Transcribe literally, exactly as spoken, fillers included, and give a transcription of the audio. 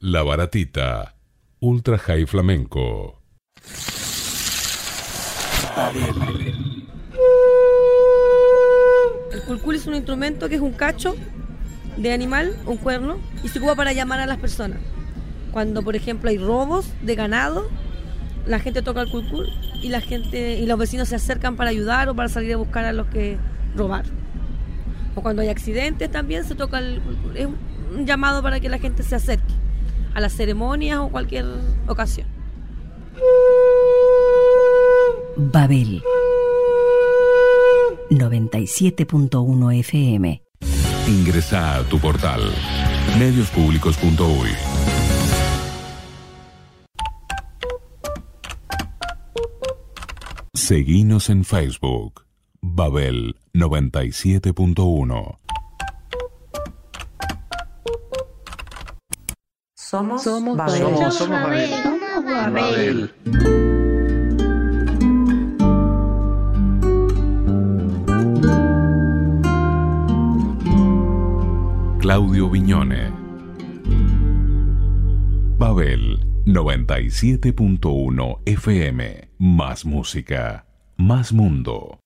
La Baratita, Ultra High Flamenco. El culcul es un instrumento que es un cacho de animal, un cuerno, y se ocupa para llamar a las personas. Cuando, por ejemplo, hay robos de ganado, la gente toca el culcul y la gente y los vecinos se acercan para ayudar o para salir a buscar a los que robaron. O cuando hay accidentes también se toca el culcul. Es un llamado para que la gente se acerque a las ceremonias o cualquier ocasión. Babel noventa y siete punto uno F M. Ingresa a tu portal medios públicos punto uy. Seguinos en Facebook, Babel noventa y siete punto uno. Somos, Somos Babel. Somos, Somos Babel. Babel. Babel. Claudio Viñone. Babel noventa y siete punto uno F M. Más música, más mundo.